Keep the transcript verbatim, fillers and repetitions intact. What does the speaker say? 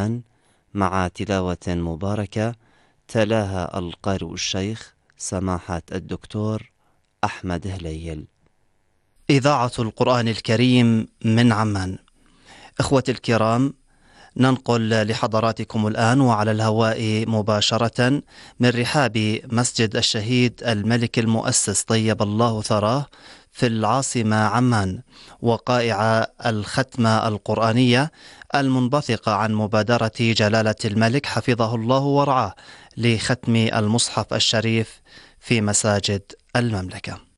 عمان مع تلاوة مباركة تلاها القارئ الشيخ سماحة الدكتور أحمد هليل. إذاعة القرآن الكريم من عمان. إخوتي الكرام، ننقل لحضراتكم الآن وعلى الهواء مباشرة من رحاب مسجد الشهيد الملك المؤسس طيب الله ثراه في العاصمة عمان، وقائع الختمة القرآنية المنبثقة عن مبادرة جلالة الملك حفظه الله ورعاه لختم المصحف الشريف في مساجد المملكة.